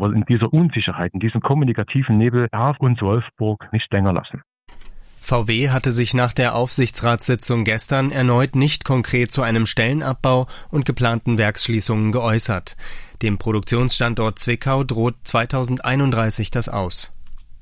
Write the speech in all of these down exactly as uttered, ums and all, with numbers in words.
aber in dieser Unsicherheit, in diesem kommunikativen Nebel darf uns Wolfsburg nicht länger lassen. V W hatte sich nach der Aufsichtsratssitzung gestern erneut nicht konkret zu einem Stellenabbau und geplanten Werksschließungen geäußert. Dem Produktionsstandort Zwickau droht zweitausendeinunddreißig das Aus.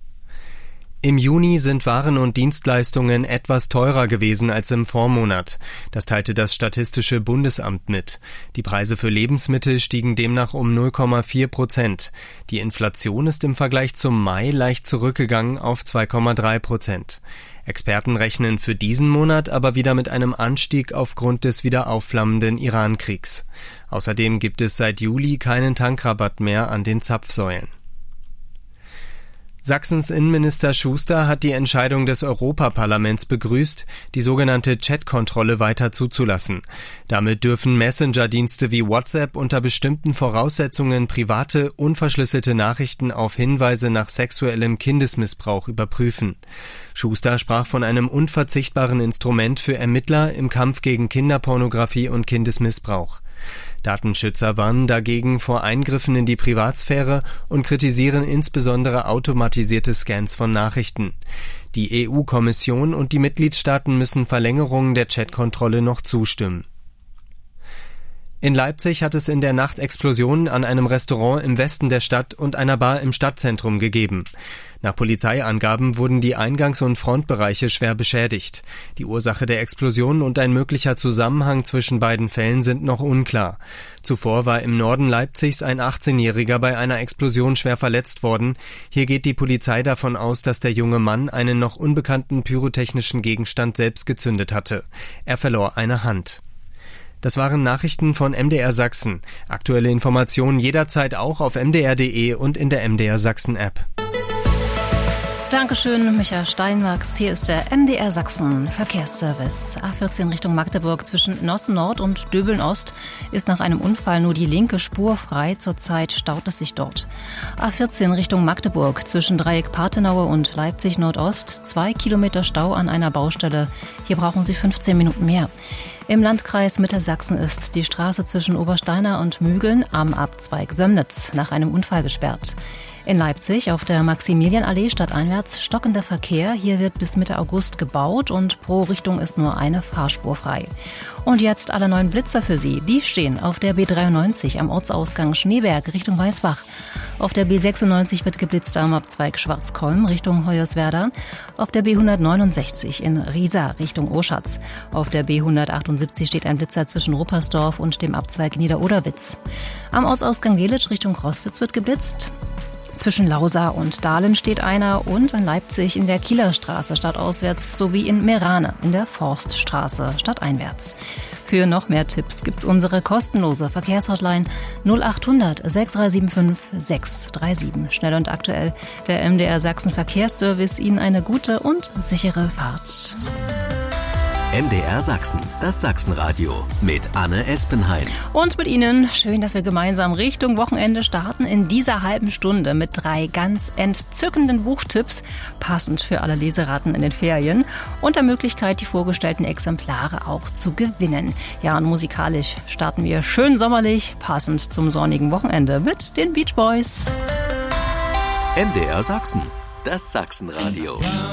Im Juni sind Waren und Dienstleistungen etwas teurer gewesen als im Vormonat. Das teilte das Statistische Bundesamt mit. Die Preise für Lebensmittel stiegen demnach um null Komma vier Prozent. Die Inflation ist im Vergleich zum Mai leicht zurückgegangen auf zwei Komma drei Prozent. Experten rechnen für diesen Monat aber wieder mit einem Anstieg aufgrund des wieder aufflammenden Iran-Kriegs. Außerdem gibt es seit Juli keinen Tankrabatt mehr an den Zapfsäulen. Sachsens Innenminister Schuster hat die Entscheidung des Europaparlaments begrüßt, die sogenannte Chat-Kontrolle weiter zuzulassen. Damit dürfen Messenger-Dienste wie WhatsApp unter bestimmten Voraussetzungen private, unverschlüsselte Nachrichten auf Hinweise nach sexuellem Kindesmissbrauch überprüfen. Schuster sprach von einem unverzichtbaren Instrument für Ermittler im Kampf gegen Kinderpornografie und Kindesmissbrauch. Datenschützer warnen dagegen vor Eingriffen in die Privatsphäre und kritisieren insbesondere automatisierte Scans von Nachrichten. Die E U-Kommission und die Mitgliedstaaten müssen Verlängerungen der Chatkontrolle noch zustimmen. In Leipzig hat es in der Nacht Explosionen an einem Restaurant im Westen der Stadt und einer Bar im Stadtzentrum gegeben. Nach Polizeiangaben wurden die Eingangs- und Frontbereiche schwer beschädigt. Die Ursache der Explosionen und ein möglicher Zusammenhang zwischen beiden Fällen sind noch unklar. Zuvor war im Norden Leipzigs ein achtzehnjähriger bei einer Explosion schwer verletzt worden. Hier geht die Polizei davon aus, dass der junge Mann einen noch unbekannten pyrotechnischen Gegenstand selbst gezündet hatte. Er verlor eine Hand. Das waren Nachrichten von M D R Sachsen. Aktuelle Informationen jederzeit auch auf m d r punkt d e und in der M D R Sachsen App. Dankeschön, Micha Steinwachs. Hier ist der M D R Sachsen Verkehrsservice. A vierzehn Richtung Magdeburg zwischen Nossen Nord und Döbeln Ost ist nach einem Unfall nur die linke Spur frei. Zurzeit staut es sich dort. A vierzehn Richtung Magdeburg zwischen Dreieck Parthenaue und Leipzig Nordost. Zwei Kilometer Stau an einer Baustelle. Hier brauchen Sie fünfzehn Minuten mehr. Im Landkreis Mittelsachsen ist die Straße zwischen Obersteiner und Mügeln am Abzweig Sömnitz nach einem Unfall gesperrt. In Leipzig auf der Maximilianallee stadteinwärts stockender Verkehr. Hier wird bis Mitte August gebaut und pro Richtung ist nur eine Fahrspur frei. Und jetzt alle neuen Blitzer für Sie. Die stehen auf der B dreiundneunzig am Ortsausgang Schneeberg Richtung Weißbach. Auf der B sechsundneunzig wird geblitzt am Abzweig Schwarzkolm Richtung Hoyerswerda. Auf der B hundertneunundsechzig in Riesa Richtung Oschatz. Auf der B hundertachtundsiebzig steht ein Blitzer zwischen Ruppersdorf und dem Abzweig Niederoderwitz. Am Ortsausgang Gelitsch Richtung Rostitz wird geblitzt. Zwischen Lausa und Dahlen steht einer und in Leipzig in der Kieler Straße stadtauswärts sowie in Merane in der Forststraße stadteinwärts. Für noch mehr Tipps gibt's unsere kostenlose Verkehrshotline null achthundert sechs drei sieben fünf sechs drei sieben. Schnell und aktuell der M D R Sachsen Verkehrsservice. Ihnen eine gute und sichere Fahrt. M D R Sachsen, das Sachsenradio mit Anne Espenheim. Und mit Ihnen, schön, dass wir gemeinsam Richtung Wochenende starten in dieser halben Stunde mit drei ganz entzückenden Buchtipps, passend für alle Leseraten in den Ferien und der Möglichkeit, die vorgestellten Exemplare auch zu gewinnen. Ja, und musikalisch starten wir schön sommerlich, passend zum sonnigen Wochenende mit den Beach Boys. M D R Sachsen, das Sachsenradio.